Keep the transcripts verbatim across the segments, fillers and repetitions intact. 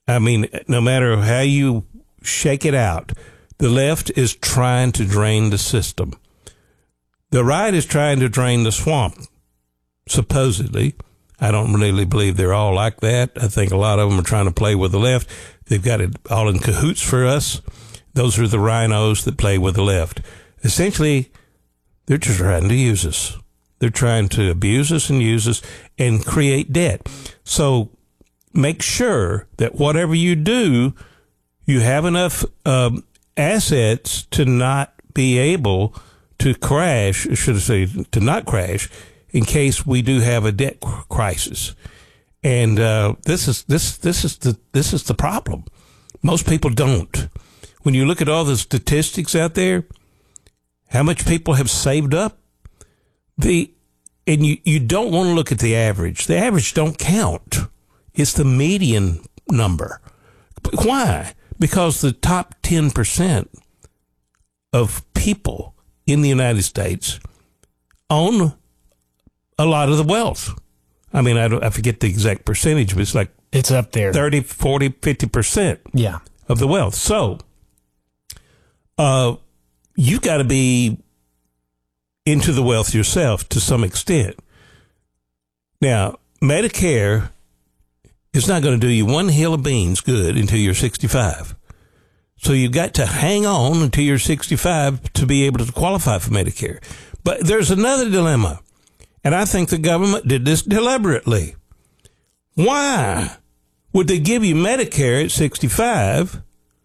I mean, no matter how you shake it out, the left is trying to drain the system. The right is trying to drain the swamp, supposedly. I don't really believe they're all like that. I think a lot of them are trying to play with the left. They've got it all in cahoots for us. Those are the rhinos that play with the left. Essentially, they're just trying to use us. They're trying to abuse us and use us and create debt. So make sure that whatever you do, you have enough um, assets to not be able to crash, should I say, to not crash, in case we do have a debt crisis. And uh, this is this this is the this is the problem. Most people don't. When you look at all the statistics out there, how much people have saved up, the and you, you don't want to look at the average. The average don't count. It's the median number. Why? Because the top ten percent of people in the United States own a lot of the wealth. I mean, I, don't, I forget the exact percentage, but it's like it's up there. thirty, forty, fifty percent yeah. of the wealth. So uh, you've got to be into the wealth yourself to some extent. Now, Medicare is not going to do you one hill of beans good until you're sixty-five. So you've got to hang on until you're sixty-five to be able to qualify for Medicare. But there's another dilemma, and I think the government did this deliberately. Why would they give you Medicare at sixty-five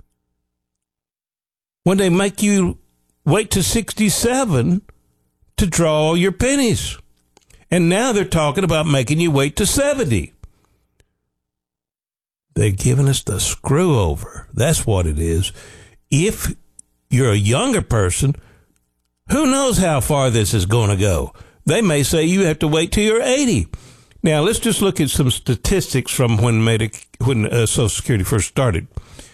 when they make you wait to sixty-seven to draw your pennies? And now they're talking about making you wait to seventy. They're giving us the screw over. That's what it is. If you're a younger person, who knows how far this is going to go? They may say you have to wait till you're eighty. Now, let's just look at some statistics from when Medic, when uh, Social Security first started.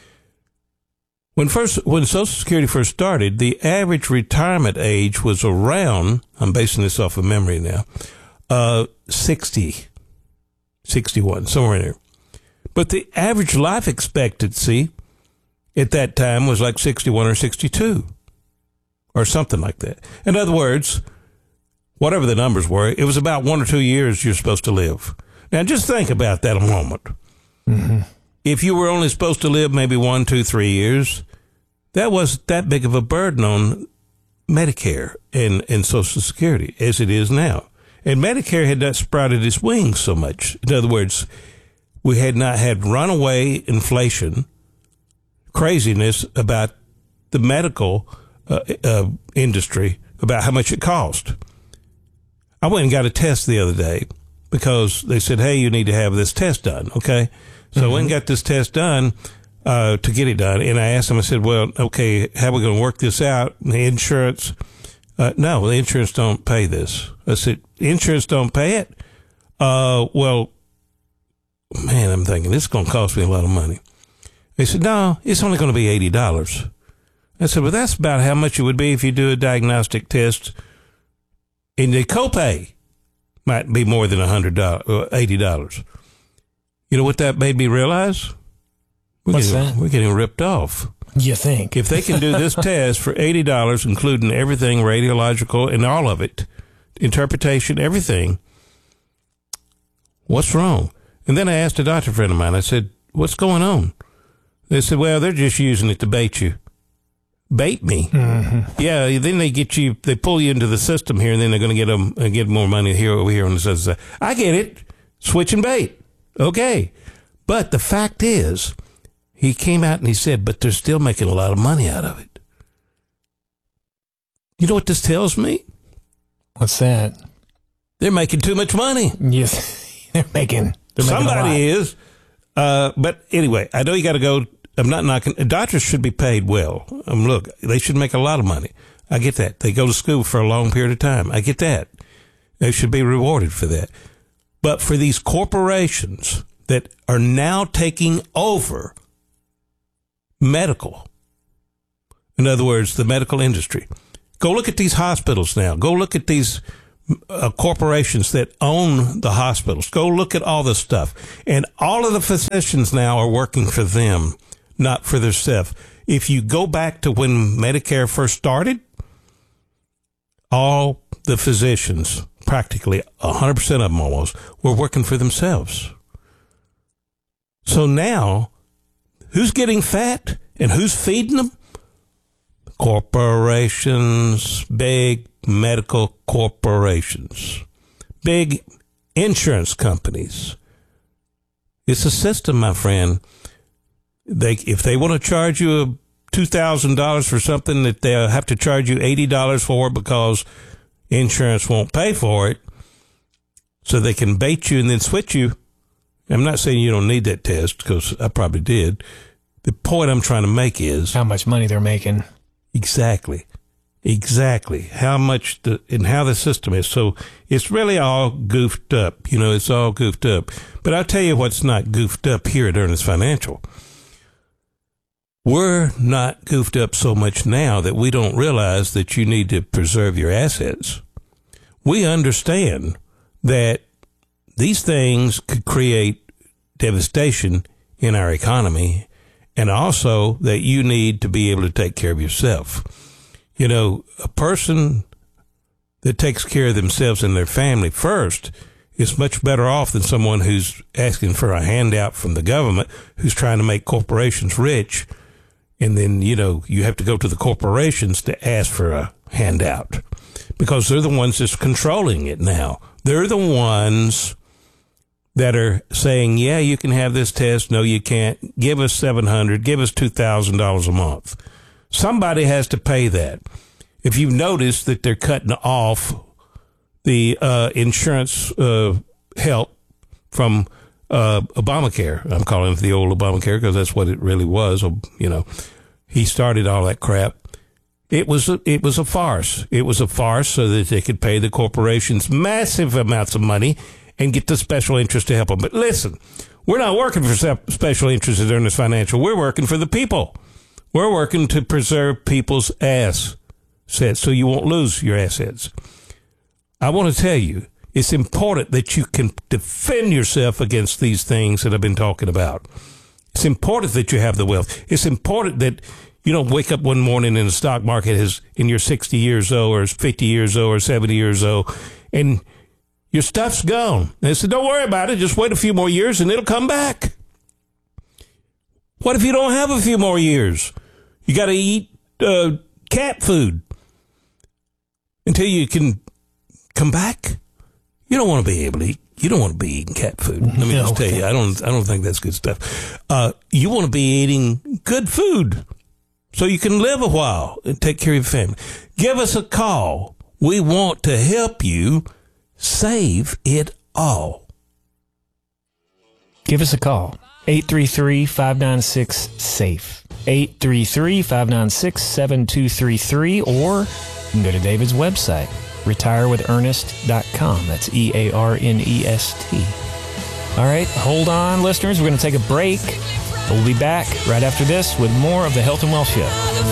When first, when Social Security first started, the average retirement age was around, I'm basing this off of memory now, uh, sixty, sixty-one, somewhere in there. But the average life expectancy at that time was like sixty-one or sixty-two or something like that. In other words, whatever the numbers were, it was about one or two years you're supposed to live. Now, just think about that a moment. Mm-hmm. If you were only supposed to live maybe one, two, three years, that wasn't that big of a burden on Medicare and, and Social Security as it is now. And Medicare had not sprouted its wings so much. In other words, we had not had runaway inflation, craziness about the medical uh, uh, industry, about how much it cost. I went and got a test the other day because they said, hey, you need to have this test done, okay? So mm-hmm. I went and got this test done uh, to get it done, and I asked them, I said, well, okay, how are we going to work this out? And the insurance, uh, no, the insurance don't pay this. I said, insurance don't pay it? Uh, well, man, I'm thinking, this is going to cost me a lot of money. They said, no, it's only going to be eighty dollars. I said, well, that's about how much it would be if you do a diagnostic test, and the copay might be more than one hundred dollars, or eighty dollars. You know what that made me realize? We're What's getting, that? We're getting ripped off. You think? If they can do this test for eighty dollars, including everything, radiological and all of it, interpretation, everything, what's wrong? And then I asked a doctor friend of mine, I said, what's going on? They said, well, they're just using it to bait you. Bait me? Mm-hmm. Yeah, then they get you, they pull you into the system here, and then they're going to get them, uh, get more money here, over here on this other side. I get it. Switch and bait. Okay. But the fact is, he came out and he said, but they're still making a lot of money out of it. You know what this tells me? What's that? They're making too much money. Yes, they're making... Somebody is. Uh, but anyway, I know you got to go. I'm not knocking. Doctors should be paid well. Um, look, they should make a lot of money. I get that. They go to school for a long period of time. I get that. They should be rewarded for that. But for these corporations that are now taking over medical, in other words, the medical industry, go look at these hospitals now. Go look at these uh, corporations that own the hospitals. Go look at all this stuff. And all of the physicians now are working for them, not for themselves. If you go back to when Medicare first started, all the physicians, practically one hundred percent of them almost, were working for themselves. So now, who's getting fat and who's feeding them? Corporations, big medical corporations, big insurance companies. It's a system, my friend. They, if they want to charge you two thousand dollars for something that they'll have to charge you eighty dollars for because insurance won't pay for it, so they can bait you and then switch you. I'm not saying you don't need that test, because I probably did. The point I'm trying to make is how much money they're making. Exactly. Exactly. How much the, and how the system is. So it's really all goofed up. You know, it's all goofed up. But I'll tell you what's not goofed up here at Ernest Financial. We're not goofed up so much now that we don't realize that you need to preserve your assets. We understand that these things could create devastation in our economy, and also that you need to be able to take care of yourself. You know, a person that takes care of themselves and their family first is much better off than someone who's asking for a handout from the government, who's trying to make corporations rich. And then, you know, you have to go to the corporations to ask for a handout because they're the ones that's controlling it now. They're the ones that are saying, yeah, you can have this test. No, you can't. Give us seven hundred dollars. Give us two thousand dollars a month. Somebody has to pay that. If you've noticed that they're cutting off the uh, insurance uh, help from uh, Obamacare, I'm calling it the old Obamacare because that's what it really was. You know, he started all that crap. It was a, it was a farce. It was a farce so that they could pay the corporations massive amounts of money and get the special interest to help them. But listen, we're not working for special interests at Ernest Financial. We're working for the people. We're working to preserve people's assets so you won't lose your assets. I want to tell you, it's important that you can defend yourself against these things that I've been talking about. It's important that you have the wealth. It's important that you don't wake up one morning in the stock market as in you're sixty years old or fifty years old or seventy years old and your stuff's gone. They said, don't worry about it. Just wait a few more years and it'll come back. What if you don't have a few more years? You got to eat uh, cat food until you can come back. You don't want to be able to eat. You don't want to be eating cat food. Let me no. just tell you, I don't. I don't think that's good stuff. Uh, you want to be eating good food so you can live a while and take care of your family. Give us a call. We want to help you save it all. Give us a call. eight three three, five nine six, SAFE. eight three three, five nine six, seven two three three. Or you can go to David's website, retire with ernest dot com. That's E A R N E S T. All right, hold on, listeners. We're going to take a break. We'll be back right after this with more of the Health and Wealth Show.